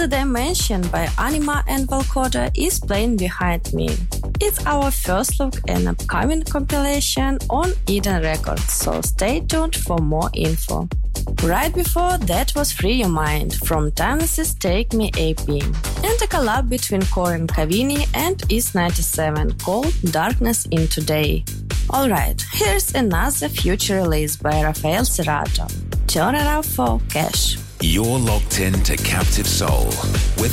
The Dimension by Anima and Valcoda is playing behind me. It's our first look at an upcoming compilation on Eden Records, so stay tuned for more info. Right before that was Free Your Mind from Timeless's Take Me AP, and a collab between Corin Cavini and East 97 called Darkness in Today. Alright, here's another future release by Rafael Cerato. Turn it up for Cash. You're locked in to Captive Soul with